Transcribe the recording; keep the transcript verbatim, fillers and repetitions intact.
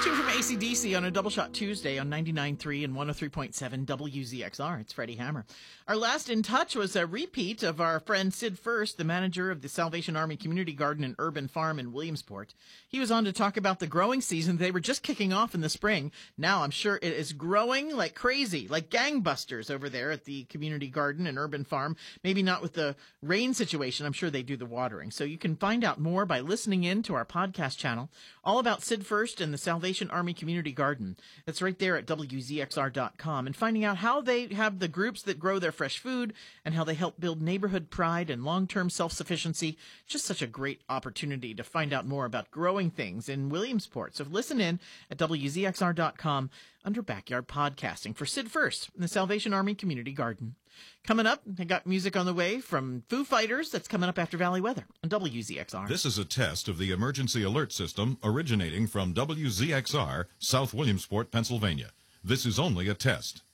Two from A C D C on a Double Shot Tuesday on ninety-nine point three and one oh three point seven W Z X R. It's Freddie Hammer. Our last In Touch was a repeat of our friend Sid First, the manager of the Salvation Army Community Garden and Urban Farm in Williamsport. He was on to talk about the growing season. They were just kicking off in the spring. Now I'm sure it is growing like crazy, like gangbusters over there at the Community Garden and Urban Farm. Maybe not with the rain situation. I'm sure they do the watering. So you can find out more by listening in to our podcast channel, all about Sid First and the Salvation Army Community Garden. It's right there at W Z X R dot com, and finding out how they have the groups that grow their fresh food and how they help build neighborhood pride and long-term self-sufficiency. Just such a great opportunity to find out more about growing things in Williamsport. So listen in at W Z X R dot com under Backyard Podcasting for Sid First and the Salvation Army Community Garden. Coming up, I got music on the way from Foo Fighters. That's coming up after Valley Weather on W Z X R. This is a test of the emergency alert system originating from W Z X R, South Williamsport, Pennsylvania. This is only a test.